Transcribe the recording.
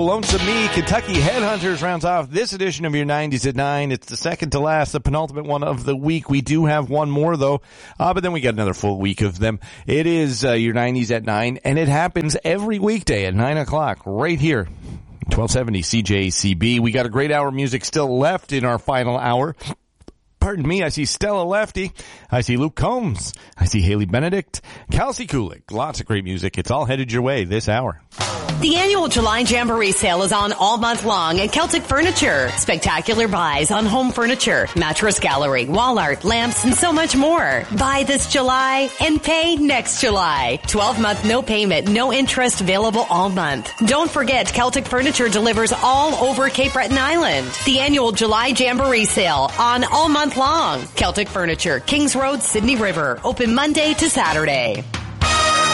Lonesome Me, Kentucky Headhunters rounds off this edition of your 90s at 9. It's the second to last, the penultimate one of the week. We do have one more, though, but then we got another full week of them. It is your 90s at 9, and it happens every weekday at 9 o'clock right here, 1270 CJCB. We got a great hour of music still left in our final hour. Pardon me, I see Stella Lefty. I see Luke Combs. I see Haley Benedict. Kelsey Kulik. Lots of great music. It's all headed your way this hour. The annual July Jamboree sale is on all month long at Celtic Furniture. Spectacular buys on home furniture, mattress gallery, wall art, lamps, and so much more. Buy this July and pay next July. 12-month no payment, no interest available all month. Don't forget, Celtic Furniture delivers all over Cape Breton Island. The annual July Jamboree sale on all month long. Celtic Furniture, Kings Road, Sydney River. Open Monday to Saturday.